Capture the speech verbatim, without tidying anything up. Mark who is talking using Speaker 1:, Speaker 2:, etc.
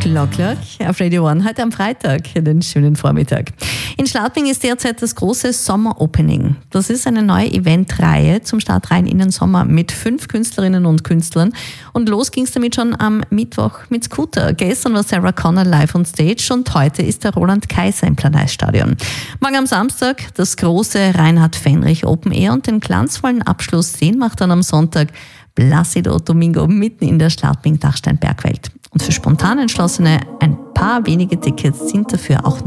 Speaker 1: Glock Glock auf Radio One heute am Freitag, den schönen Vormittag. In Schladming ist derzeit das große Sommer-Opening. Das ist eine neue Eventreihe zum Start rein in den Sommer mit fünf Künstlerinnen und Künstlern. Und los ging es damit schon am Mittwoch mit Scooter. Gestern war Sarah Connor live on stage und heute ist der Roland Kaiser im Planeis-Stadion. Morgen am Samstag das große Reinhard Fenrich Open Air und den glanzvollen Abschluss, den macht dann am Sonntag Placido Domingo mitten in der Schladming-Dachstein-Bergwelt. Und für spontan Entschlossene ein paar wenige Tickets sind dafür auch noch